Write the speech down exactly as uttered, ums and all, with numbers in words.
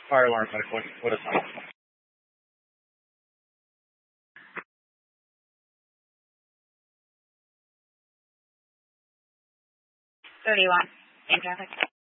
Fire alarm, what, what is that? thirty-one, in traffic.